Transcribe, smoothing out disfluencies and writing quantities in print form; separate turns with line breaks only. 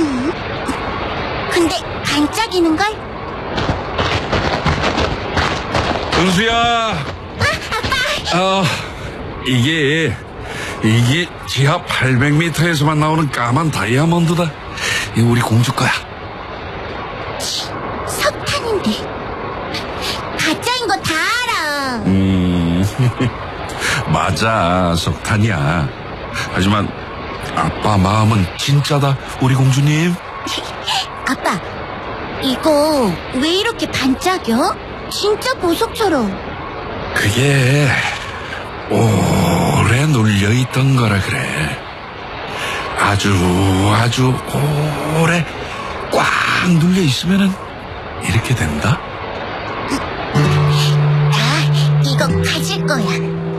근데 반짝이는걸?
은수야.
아빠!
이게 지하 800m에서만 나오는 까만 다이아몬드다. 이거 우리 공주 거야.
석탄인데. 가짜인 거 다 알아.
맞아, 석탄이야. 하지만 아빠 마음은 진짜다, 우리 공주님.
아빠, 이거 왜 이렇게 반짝여? 진짜 보석처럼.
그게 오래 눌려있던 거라 그래. 아주 오래 꽉 눌려있으면은 이렇게 된다.
나 이거 가질 거야.